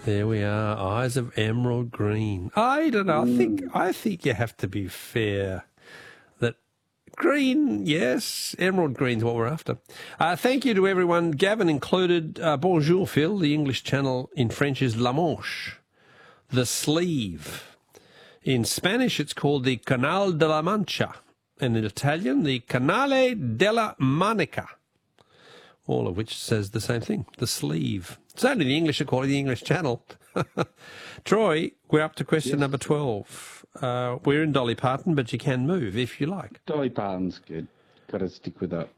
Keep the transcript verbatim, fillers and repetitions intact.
There we are, eyes of emerald green. I don't know, I think, I think you have to be fair. That green, yes, emerald green's what we're after. Uh, thank you to everyone, Gavin included. Uh, bonjour, Phil. The English channel in French is La Manche, the sleeve. In Spanish, it's called the Canal de la Mancha. And in Italian, the Canale della Manica. All of which says the same thing, the sleeve. It's only the English are calling the English channel. Troy, we're up to question yes. number twelve. Uh, we're in Dolly Parton, but you can move if you like. Dolly Parton's good. Got to stick with that.